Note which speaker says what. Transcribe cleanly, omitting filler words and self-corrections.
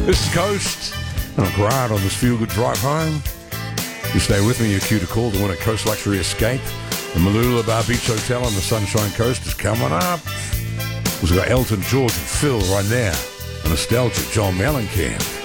Speaker 1: This is Coast, and I'm Grant on this feel-good drive home. You stay with me, your cue to call to win a Coast Luxury Escape. The Mooloolah Bar Beach Hotel on the Sunshine Coast is coming up. We've got Elton George and Phil right now. A nostalgic John Mellencamp.